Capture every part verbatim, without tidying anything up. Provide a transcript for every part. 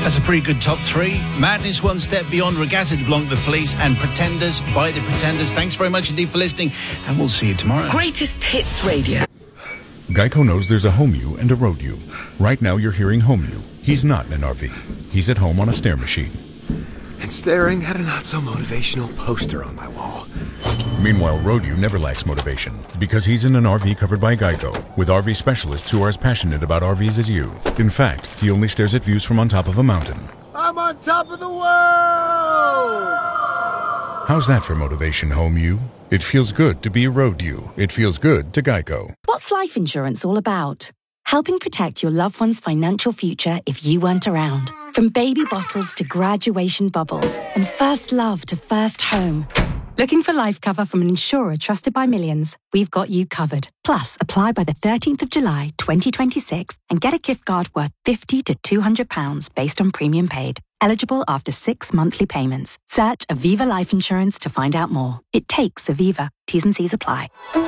That's a pretty good top three. Madness, One Step Beyond, Regatta de Blanc, The Police, and Pretenders by The Pretenders. Thanks very much indeed for listening, and we'll see you tomorrow. Greatest Hits Radio. Geico knows there's a home you and a road you. Right now you're hearing home you. He's not in an R V. He's at home on a stair machine. And staring at a not-so-motivational poster on my wall. Meanwhile, road you never lacks motivation because he's in an R V covered by Geico with R V specialists who are as passionate about R Vs as you. In fact, he only stares at views from on top of a mountain. I'm on top of the world! How's that for motivation, home you? It feels good to be a road you. It feels good to Geico. What's life insurance all about? Helping protect your loved one's financial future if you weren't around. From baby bottles to graduation bubbles and first love to first home. Looking for life cover from an insurer trusted by millions? We've got you covered. Plus, apply by the thirteenth of July, twenty twenty-six and get a gift card worth fifty to two hundred pounds based on premium paid. Eligible after six monthly payments. Search Aviva Life Insurance to find out more. It takes Aviva. T's and C's apply.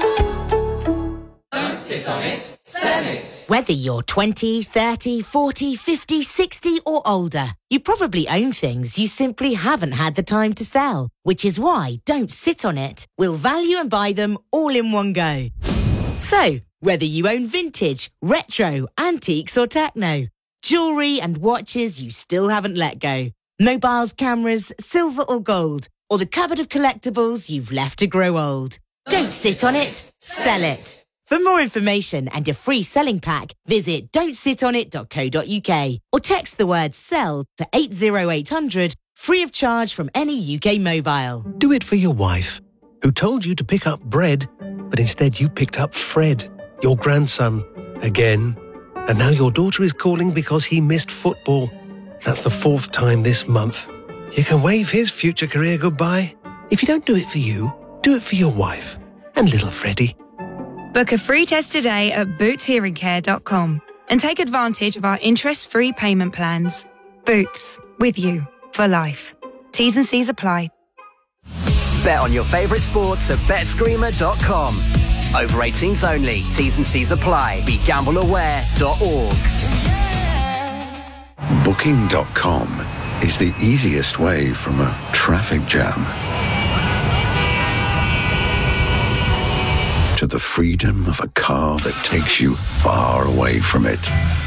Don't sit on it, sell it. Whether you're twenty, thirty, forty, fifty, sixty or older, you probably own things you simply haven't had the time to sell. Which is why Don't Sit On It will value and buy them all in one go. So, whether you own vintage, retro, antiques or techno, jewellery and watches you still haven't let go, mobiles, cameras, silver or gold, or the cupboard of collectibles you've left to grow old. Don't sit on it, sell it. For more information and a free selling pack, visit don't sit on it dot co dot uk or text the word SELL to eight zero eight hundred, free of charge from any U K mobile. Do it for your wife, who told you to pick up bread, but instead you picked up Fred, your grandson, again. And now your daughter is calling because he missed football. That's the fourth time this month. You can wave his future career goodbye. If you don't do it for you, do it for your wife and little Freddie. Book a free test today at boots hearing care dot com and take advantage of our interest-free payment plans. Boots, with you for life. T's and C's apply. Bet on your favourite sports at bet screamer dot com. Over eighteens only. T's and C's apply. Be gamble aware dot org. Booking dot com is the easiest way from a traffic jam to the freedom of a car that takes you far away from it.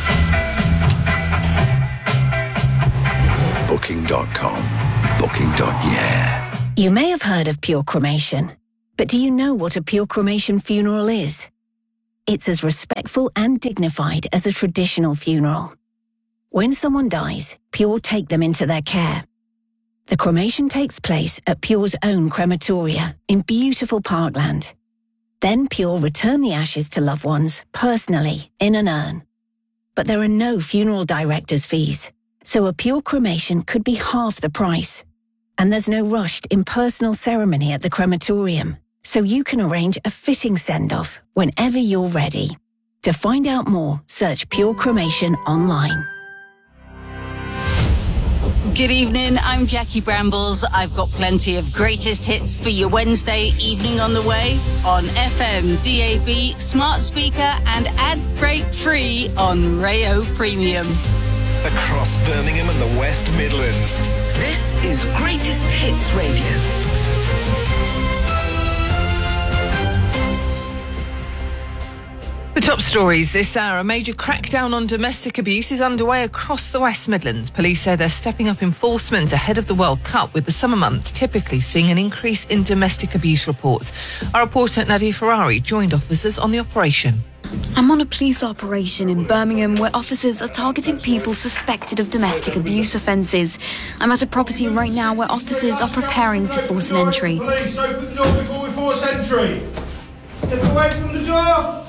Booking dot com. Booking. Yeah. You may have heard of pure cremation, but do you know what a pure cremation funeral is? It's as respectful and dignified as a traditional funeral. When someone dies, Pure take them into their care. The cremation takes place at Pure's own crematoria in beautiful Parkland. Then Pure return the ashes to loved ones personally in an urn. But there are no funeral director's fees, so a Pure cremation could be half the price. And there's no rushed impersonal ceremony at the crematorium, so you can arrange a fitting send-off whenever you're ready. To find out more, search Pure Cremation online. Good evening, I'm Jackie Brambles. I've got plenty of greatest hits for your Wednesday evening on the way on F M, D A B, smart speaker and ad break free on Rayo Premium. Across Birmingham and the West Midlands. This is Greatest Hits Radio. The top stories this hour. A major crackdown on domestic abuse is underway across the West Midlands. Police say they're stepping up enforcement ahead of the World Cup, with the summer months typically seeing an increase in domestic abuse reports. Our reporter Nadia Ferrari joined officers on the operation. I'm on a police operation in Birmingham where officers are targeting people suspected of domestic abuse offences. I'm at a property right now where officers are preparing to force an entry. Police, open the door before we force entry. Step away from the door.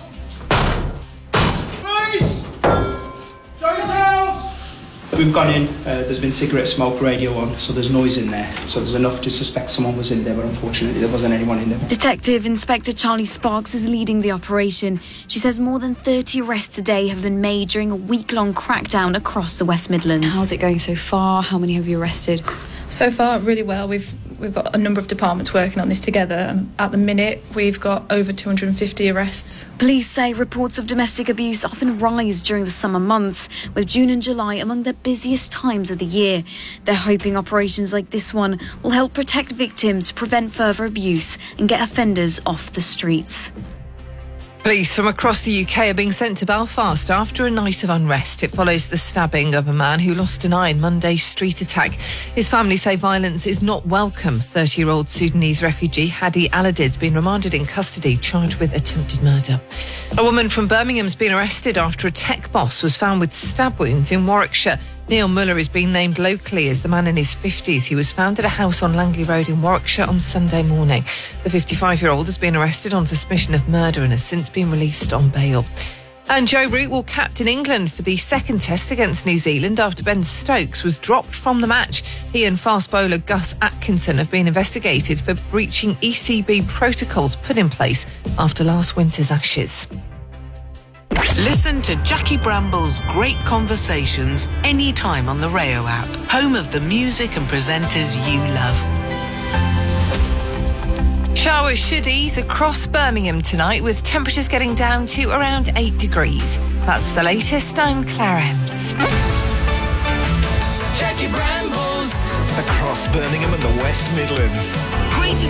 Police! Show yourselves! We've gone in, uh, there's been cigarette smoke, radio on, so there's noise in there. So there's enough to suspect someone was in there, but unfortunately there wasn't anyone in there. Detective Inspector Charlie Sparks is leading the operation. She says more than thirty arrests today have been made during a week-long crackdown across the West Midlands. How's it going so far? How many have you arrested? So far, really well. We've we've got a number of departments working on this together, and at the minute we've got over two hundred fifty arrests. Police say reports of domestic abuse often rise during the summer months, with June and July among the busiest times of the year. They're hoping operations like this one will help protect victims, prevent further abuse and get offenders off the streets. Police from across the U K are being sent to Belfast after a night of unrest. It follows the stabbing of a man who lost an eye in Monday's street attack. His family say violence is not welcome. thirty-year-old Sudanese refugee Hadi Aladid's been remanded in custody, charged with attempted murder. A woman from Birmingham's been arrested after a tech boss was found with stab wounds in Warwickshire. Neil Muller is being named locally as the man in his fifties. He was found at a house on Langley Road in Warwickshire on Sunday morning. The fifty-five-year-old has been arrested on suspicion of murder and has since been released on bail. And Joe Root will captain England for the second test against New Zealand after Ben Stokes was dropped from the match. He and fast bowler Gus Atkinson have been investigated for breaching E C B protocols put in place after last winter's Ashes. Listen to Jackie Bramble's Great Conversations anytime on the Rayo app, home of the music and presenters you love. Showers should ease across Birmingham tonight, with temperatures getting down to around eight degrees. That's the latest. I'm Claire Ems. Jackie Brambles. Across Birmingham and the West Midlands. Greatest